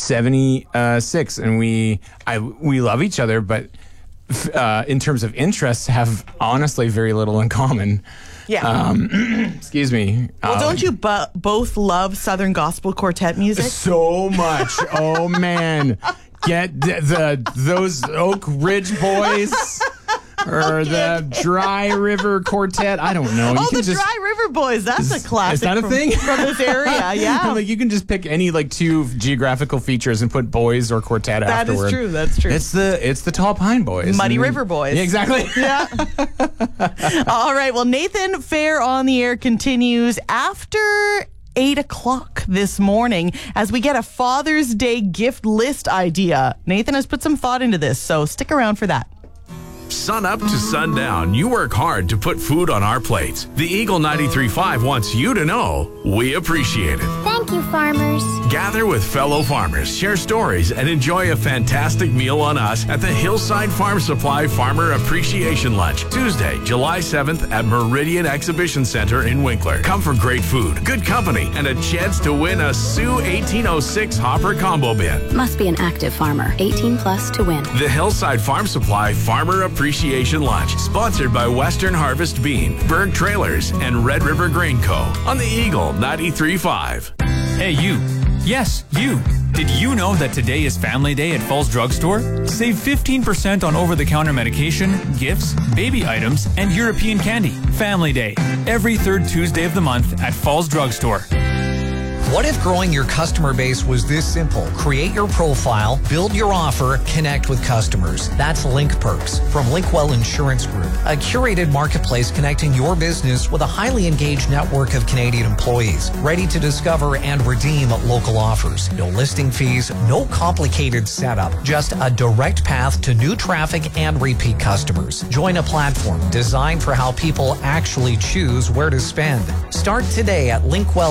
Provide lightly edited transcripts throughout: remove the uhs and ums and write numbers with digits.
76, and we love each other, but in terms of interests, have honestly very little in common. Yeah. Excuse me. Well, don't you both love Southern Gospel Quartet music? So much. Oh, man. Get those Oak Ridge Boys or the Dry River Quartet. I don't know. Oh, Dry River Boys. That's a classic. Is that a thing? From this area, yeah. Like, you can just pick any two geographical features and put boys or quartet afterward. That's true. It's the Tall Pine Boys. Muddy River Boys. Yeah, exactly. Yeah. All right. Well, Nathan Fair on the Air continues after 8 o'clock this morning as we get a Father's Day gift list idea. Nathan has put some thought into this, so stick around for that. Sun up to sundown, you work hard to put food on our plates. The Eagle 93.5 wants you to know we appreciate it. Thank you, farmers. Gather with fellow farmers, share stories, and enjoy a fantastic meal on us at the Hillside Farm Supply Farmer Appreciation Lunch, Tuesday, July 7th at Meridian Exhibition Center in Winkler. Come for great food, good company, and a chance to win a Sioux 1806 Hopper Combo Bin. Must be an active farmer, 18 plus to win. The Hillside Farm Supply Farmer Appreciation Lunch, sponsored by Western Harvest Bean, Berg Trailers, and Red River Grain Co. on the Eagle 93.5. Hey, you. Yes, you. Did you know that today is Family Day at Falls Drugstore? Save 15% on over-the-counter medication, gifts, baby items, and European candy. Family Day, every third Tuesday of the month at Falls Drugstore. What if growing your customer base was this simple? Create your profile, build your offer, connect with customers. That's Link Perks from Linkwell Insurance Group, a curated marketplace connecting your business with a highly engaged network of Canadian employees, ready to discover and redeem local offers. No listing fees, no complicated setup, just a direct path to new traffic and repeat customers. Join a platform designed for how people actually choose where to spend. Start today at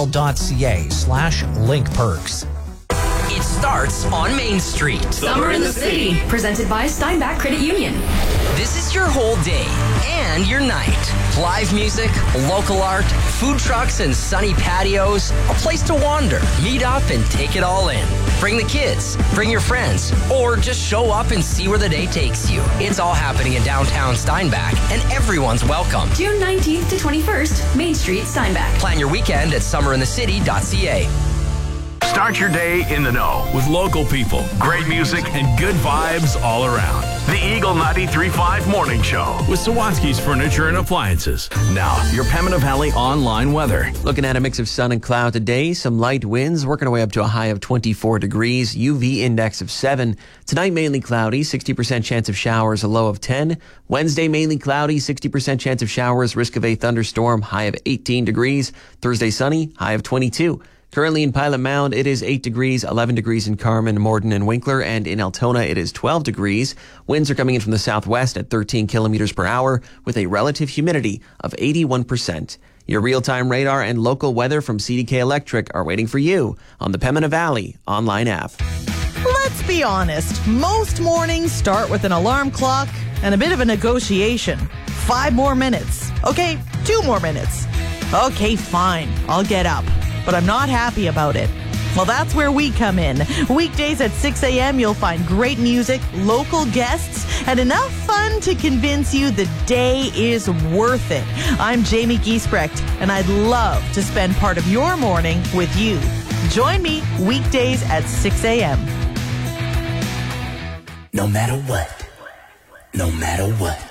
linkwell.ca/linkperks. It starts on Main Street. Summer in the City, presented by Steinbach Credit Union. This is your whole day and your night. Live music, local art, food trucks and sunny patios, a place to wander, meet up and take it all in. Bring the kids, bring your friends, or just show up and see where the day takes you. It's all happening in downtown Steinbach, and everyone's welcome. June 19th to 21st, Main Street, Steinbach. Plan your weekend at summerinthecity.ca. Start your day in the know with local people, great music, and good vibes all around. The Eagle 93.5 Morning Show with Sawatsky's Furniture and Appliances. Now, your Pembina Valley online weather. Looking at a mix of sun and cloud today, some light winds, working our way up to a high of 24 degrees, UV index of 7. Tonight, mainly cloudy, 60% chance of showers, a low of 10. Wednesday, mainly cloudy, 60% chance of showers, risk of a thunderstorm, high of 18 degrees. Thursday, sunny, high of 22. Currently in Pilot Mound, it is 8 degrees, 11 degrees in Carman, Morden, and Winkler, and in Altona, it is 12 degrees. Winds are coming in from the southwest at 13 kilometers per hour with a relative humidity of 81%. Your real-time radar and local weather from CDK Electric are waiting for you on the Pembina Valley online app. Let's be honest. Most mornings start with an alarm clock and a bit of a negotiation. 5 more minutes. Okay, 2 more minutes. Okay, fine. I'll get up. But I'm not happy about it. Well, that's where we come in. Weekdays at 6 a.m., you'll find great music, local guests, and enough fun to convince you the day is worth it. I'm Jamie Giesbrecht, and I'd love to spend part of your morning with you. Join me weekdays at 6 a.m. No matter what. No matter what.